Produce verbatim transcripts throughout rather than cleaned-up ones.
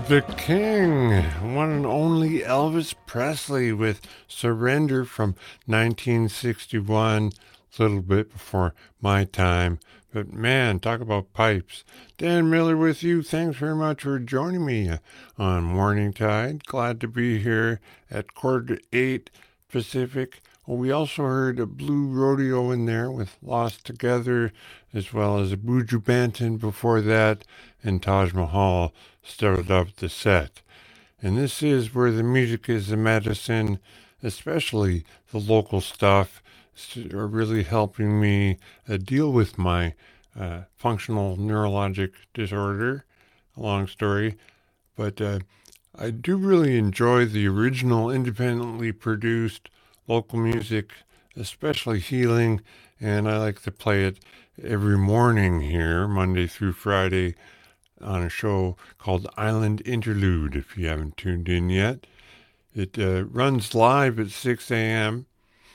The King, one and only Elvis Presley with Surrender from nineteen sixty-one, a little bit before my time. But man, talk about pipes. Dan Miller with you. Thanks very much for joining me on Morning Tide. Glad to be here at quarter to eight Pacific. Well, we also heard a Blue Rodeo in there with Lost Together, as well as a Buju Banton before that, and Taj Mahal started up the set. And this is where the music is the medicine, especially the local stuff, are really helping me uh, deal with my uh, functional neurologic disorder. A long story, but uh, I do really enjoy the original independently produced local music, especially healing, and I like to play it every morning here, Monday through Friday, on a show called Island Interlude, if you haven't tuned in yet. It uh, runs live at six a.m.,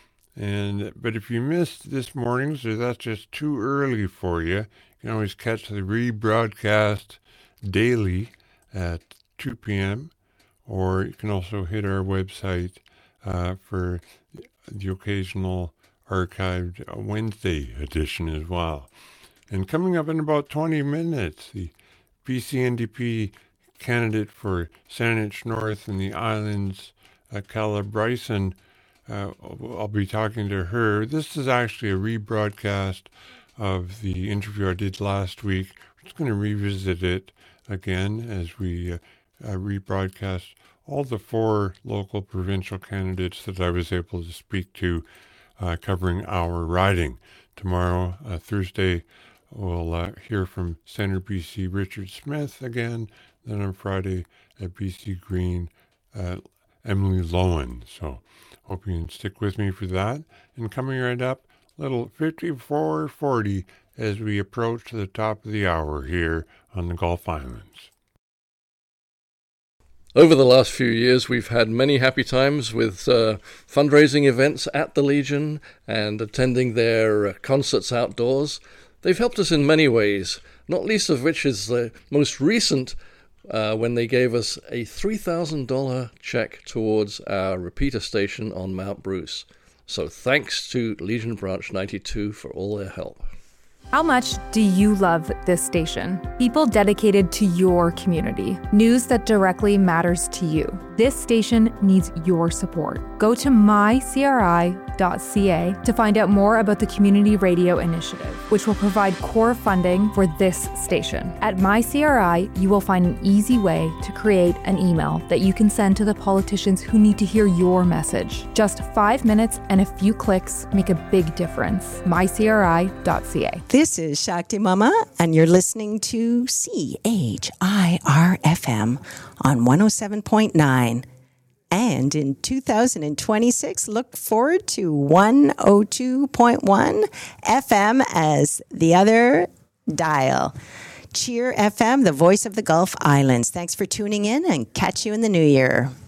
and but if you missed this morning's, or that's just too early for you, you can always catch the rebroadcast daily at two p.m., or you can also hit our website uh, for the occasional archived Wednesday edition as well. And coming up in about twenty minutes, the B C N D P candidate for Saanich North and the Islands, uh, Carla Bryson, uh, I'll be talking to her. This is actually a rebroadcast of the interview I did last week. We're just going to revisit it again as we uh, uh, rebroadcast all the four local provincial candidates that I was able to speak to uh, covering our riding. Tomorrow, uh, Thursday, we'll uh, hear from Senator B C Richard Smith again. Then on Friday at B C Green, uh, Emily Lowen. So hope you can stick with me for that. And coming right up, little fifty-four forty as we approach the top of the hour here on the Gulf Islands. Over the last few years, we've had many happy times with uh, fundraising events at the Legion and attending their uh, concerts outdoors. They've helped us in many ways, not least of which is the most recent uh, when they gave us a three thousand dollars check towards our repeater station on Mount Bruce. So thanks to Legion Branch ninety-two for all their help. How much do you love this station? People dedicated to your community. News that directly matters to you. This station needs your support. Go to my c r i dot c a to find out more about the Community Radio Initiative, which will provide core funding for this station. At MyCRI, you will find an easy way to create an email that you can send to the politicians who need to hear your message. Just five minutes and a few clicks make a big difference. my c r i dot c a. This is Shakti Mama, and you're listening to C H I R F M on one oh seven point nine. And in two thousand twenty-six, look forward to one oh two point one F M as the other dial. Cheer F M, the voice of the Gulf Islands. Thanks for tuning in, and catch you in the new year.